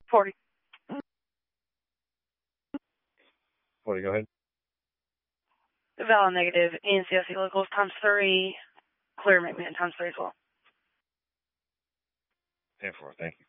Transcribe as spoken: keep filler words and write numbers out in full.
forty. forty, go ahead. Valid negative. A N C S C locals times three. Clear McMahon times three as well. ten four, thank you.